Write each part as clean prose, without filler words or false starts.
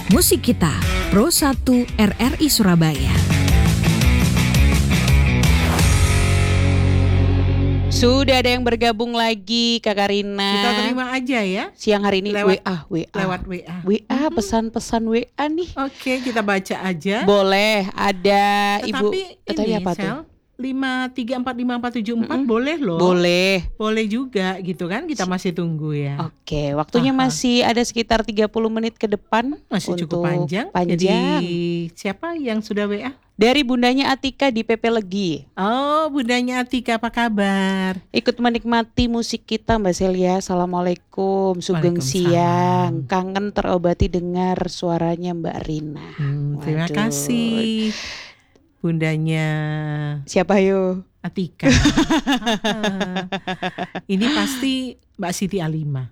Musik Kita, Pro 1 RRI Surabaya. Sudah ada yang bergabung lagi, Kakak Rina. Kita terima aja ya. Siang hari ini Lewat WA, WA. pesan-pesan WA nih. Oke, kita baca aja. Boleh, ada Ibu. Tetapi ini apa Sel, tuh? 5345474 boleh loh. Boleh juga gitu kan. Kita masih tunggu ya. Oke, waktunya masih ada sekitar 30 menit ke depan. Masih cukup panjang. Jadi siapa yang sudah WA? Dari Bundanya Atika di PP Legi. Oh, Bundanya Atika, apa kabar? Ikut menikmati musik kita Mbak Celia. Assalamualaikum, sugeng siang. Kangen terobati dengar suaranya Mbak Rina. Terima kasih Bundanya. Siapa yo? Atika. Ini pasti Mbak Siti Alima.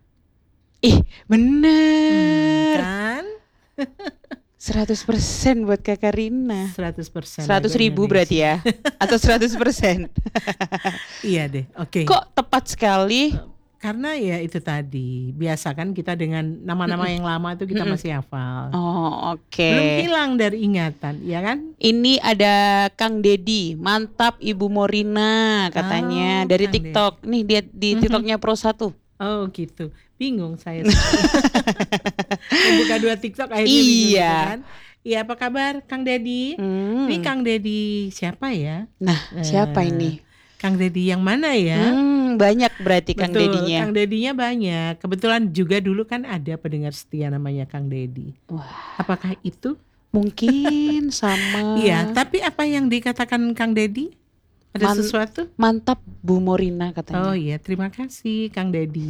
Bener Kan? 100% buat Kakak Rina. 100%. 100.000 berarti ya? Atau 100%? Iya deh, oke. Kok tepat sekali? Karena ya itu tadi, biasa kan kita dengan nama-nama yang lama itu kita masih hafal. Oh, oke. Belum hilang dari ingatan, ya kan? Ini ada Kang Dedi, mantap Ibu Morina katanya dari Kang TikTok. Nih dia di TikToknya Pro 1. Oh gitu, bingung saya. Buka 2 TikTok akhirnya Iya. bingung gitu kan. Iya, apa kabar Kang Dedi? Ini Kang Dedi siapa ya? Nah, siapa ini? Kang Dedi yang mana ya? Banyak berarti Kang Dedinya. Kang Dedinya banyak. Kebetulan juga dulu kan ada pendengar setia namanya Kang Dedi. Wah, apakah itu? Mungkin sama. Iya, tapi apa yang dikatakan Kang Dedi? Ada sesuatu? Mantap Bu Morina katanya. Oh iya, terima kasih Kang Dedi.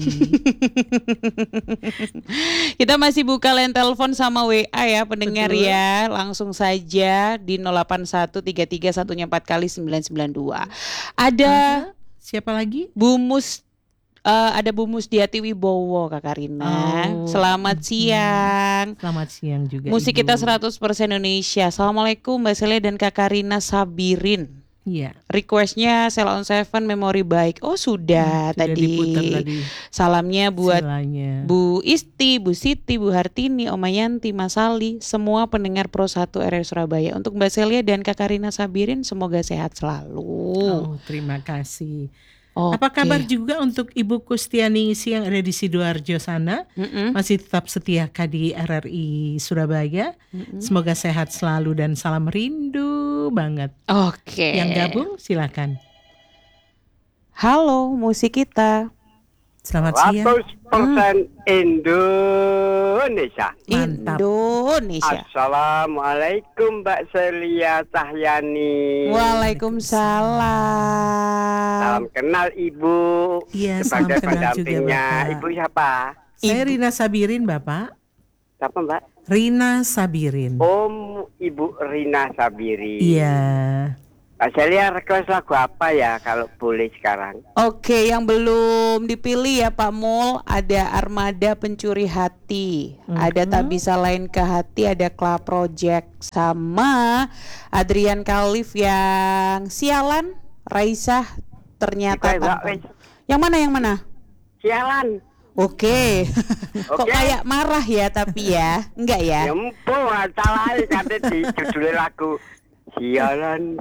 Kita masih buka line telepon sama WA ya pendengar. Betul. Ya. Langsung saja di 0813314 kali 992. Ada siapa lagi? Ada Bu Musdiati Wibowo Kakak Rina. Selamat siang. Selamat siang juga. Musik Ibu. kita 100% Indonesia. Assalamualaikum Mbak Sele dan Kakak Rina Sabirin. Iya. Requestnya Sel on Seven Memori Baik. Oh sudah tadi. Salamnya buat Bu Isti, Bu Siti, Bu Hartini, Oma Yanti, Mas Ali, semua pendengar Pro 1 RRI Surabaya. Untuk Mbak Celia dan Kakak Rina Sabirin semoga sehat selalu. Oh, terima kasih. Apa kabar juga untuk Ibu Kustianingsi yang ada di Sidoarjo sana? Masih tetap setia di RRI Surabaya. Semoga sehat selalu dan salam rindu banget. Oke. Yang gabung silakan. Halo, musik kita. Selamat siang. 100% Indonesia. Mantap. Indonesia. Assalamualaikum Mbak Celia Cahyani. Waalaikumsalam. Salam kenal Ibu. Iya, sebagai salam kenal juga Bapak. Ibu siapa? Saya Rina Sabirin, Bapak. Siapa Mbak? Rina Sabirin. Ibu Rina Sabirin. Iya. Mbak Celia request lagu apa ya kalau boleh sekarang? Oke, yang belum dipilih ya Pak Mul, ada Armada Pencuri Hati, ada Tak Bisa Lain ke Hati, ada Kla Project, sama Adrian Khalif yang Sialan, Raisa Ternyata Tanpa. Yang mana? Sialan. Oke. Kok kayak marah ya tapi ya? Enggak ya? Ya empuk, salah kate di judul lagu. Sialan.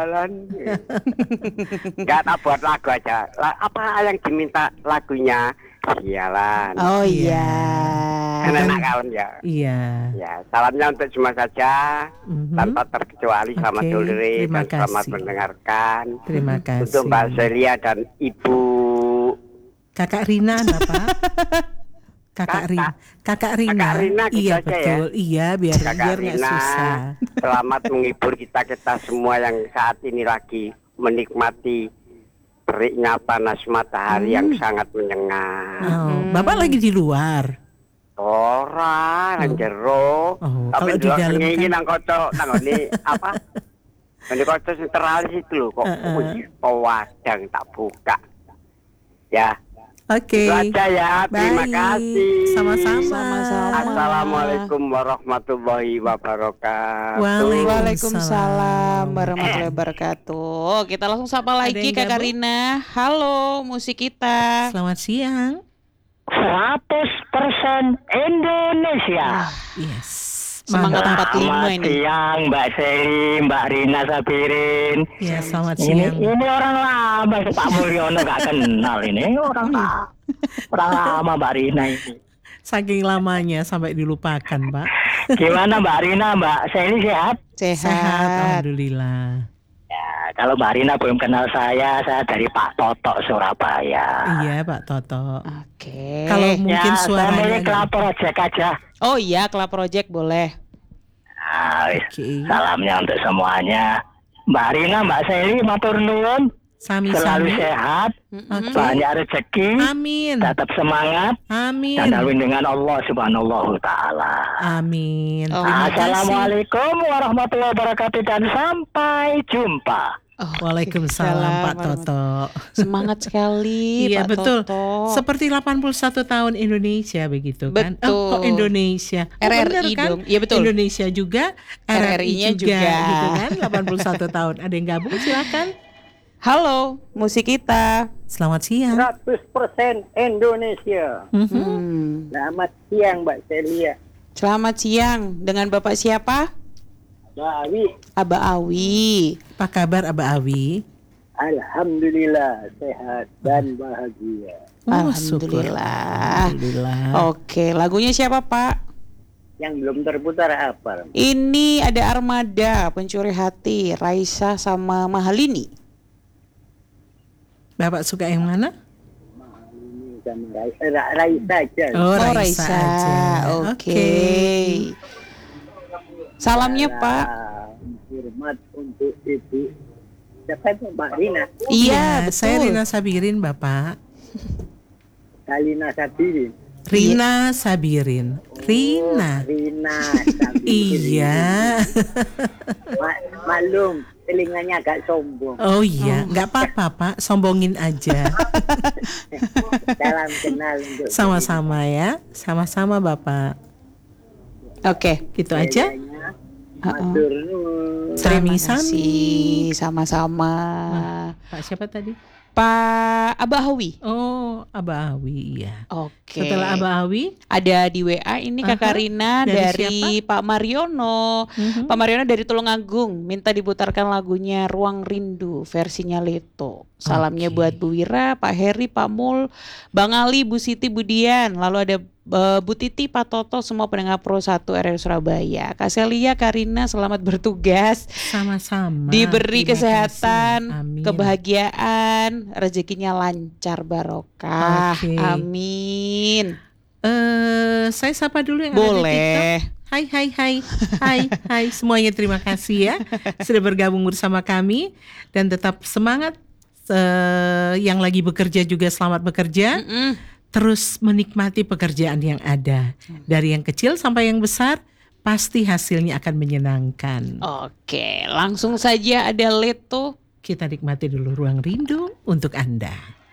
Enggak, tak buat lagu aja. Apa yang diminta lagunya? Sialan. Oh iya. Kan enak kalem ya. Iya. Ya, salamnya untuk semua saja, tanpa terkecuali. Selamat sore dan selamat mendengarkan. Terima kasih. Untuk Mbak Celia dan Ibu Kakak Rina, Bapak. Kakak Rina. Kakak Rina gitu iya aja betul. ya. Iya, biar nggak Rina, susah. selamat menghibur kita semua yang saat ini lagi menikmati teriknya panas matahari yang sangat menyengat. Bapak lagi di luar. Orang jero. Tapi kalau di dalam ini kan nang kocok, nang ini apa? Ini kocok senteralis itu loh kok. Wadang tak buka. Ya. Oke. Itu aja ya. Terima kasih. Sama-sama. Assalamualaikum warahmatullahi wabarakatuh. Waalaikumsalam warahmatullahi wabarakatuh. Kita langsung sapa lagi Kakak Rina. Halo, musik kita. Selamat siang. 100% Indonesia. Yes. Semangat 45 Selamat ini. siang Mbak Seli, Mbak Rina Sabirin. Ya, selamat Ini, siang. ini orang lama Pak Mulyono gak kenal ini orang lama Mbak Rina ini. Saking lamanya sampai dilupakan, Pak. Gimana Mbak Rina, Mbak Seli sehat? Sehat, alhamdulillah. Ya, kalau Mbak Rina belum kenal saya dari Pak Toto Surabaya. Iya, Pak Toto. Oke. Kalau mungkin Ya, saya suaranya milik agak- Kelapa Project aja. Oh iya, Club Project boleh. Nah, wis. Oke. Salamnya untuk semuanya. Mbak Rina, Mbak Seli, matur nuwun. Selalu Sami-sami. sehat, Oke. banyak rezeki, Amin. tetap semangat, Amin. dan kawin dengan Allah Subhanahu wa Ta'ala. Amin. Oh. Terima kasih. Assalamualaikum warahmatullahi wabarakatuh dan sampai jumpa. Waalaikumsalam, Pak Toto. Semangat sekali Iya, Pak betul. Toto. Seperti 81 tahun Indonesia begitu kan. Betul. Kok Indonesia? RRI bener kan? dong. Iya, betul. Indonesia juga, RRI-nya RRI-nya juga, juga. gitu kan. 81 tahun. Ada yang gabung silakan. Halo, musik kita. Selamat siang. 100% Indonesia. Selamat siang Mbak Celia. Selamat siang. Dengan Bapak siapa? Bawi, Aba Awi. Apa kabar Aba Awi? alhamdulillah sehat dan bahagia. Oh, syukur. Alhamdulillah. Alhamdulillah. Oke, lagunya siapa Pak? Yang belum terputar apa? Ini ada Armada, Pencuri Hati, Raisa sama Mahalini. Bapak suka yang mana? Ini sama Raisa aja. Oh, Oh, Raisa Raisa. aja. Oke. Salamnya Pak. Hormat untuk Ibu. Siapa itu Mbak Rina? Iya, saya betul. Rina Sabirin, Bapak. Kalina Sabirin. Rina Sabirin. Rina. Rina Sabirin. Iya. Maklum, telinganya agak sombong. Oh iya, nggak apa-apa Pak, sombongin aja. Salam kenal untuk Sama-sama ya, sama-sama Bapak. Oke. Gitu aja. Matur nuwun. Terima Sami-sami. kasih. Sama-sama. Pak siapa tadi? Pak Aba Awi. Oh, Aba Awi, iya. Oke. Setelah Aba Awi, Ada di WA ini Kakak Aha, Rina dari dari Pak Mariono. Pak Mariono dari Tulungagung minta diputarkan lagunya Ruang Rindu versinya Leto. Salamnya Oke. buat Bu Wira, Pak Heri, Pak Mul, Bang Ali, Bu Siti, Bu Dian. Lalu ada Bu Titi, Pak Toto, semua pendengar Pro 1 RRI Surabaya. Kak Selia, Kak Rina, selamat bertugas. sama-sama. Diberi Terima kesehatan, kasih. Amin. kebahagiaan, rezekinya lancar barokah. Oke. Amin. Saya sapa dulu yang ada di TikTok. Boleh. Hai semuanya, terima kasih ya sudah bergabung bersama kami dan tetap semangat. Yang lagi bekerja juga selamat bekerja. Terus menikmati pekerjaan yang ada. Dari yang kecil sampai yang besar, pasti hasilnya akan menyenangkan. Oke, langsung saja ada Leto. Kita nikmati dulu Ruang Rindu untuk Anda.